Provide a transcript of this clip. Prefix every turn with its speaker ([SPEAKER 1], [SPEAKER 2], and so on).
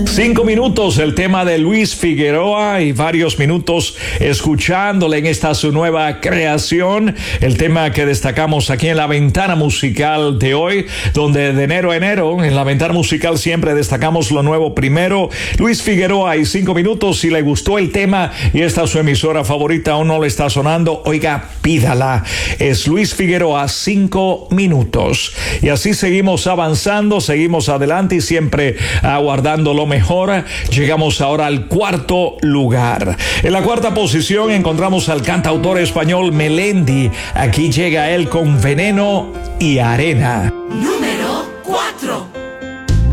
[SPEAKER 1] 5 minutos, el tema de Luis Figueroa y varios minutos escuchándole en esta su nueva creación, el tema que destacamos aquí en la ventana musical de hoy, donde de enero a enero en la ventana musical siempre destacamos lo nuevo primero. Luis Figueroa y 5 minutos. Si le gustó el tema y esta es su emisora favorita aún no le está sonando, oiga, pídala. Es Luis Figueroa, 5 minutos. Y así seguimos avanzando, seguimos adelante y siempre aguardando lo mejor. Llegamos ahora al cuarto lugar. En la cuarta posición encontramos al cantautor español Melendi. Aquí llega él con Veneno y Arena.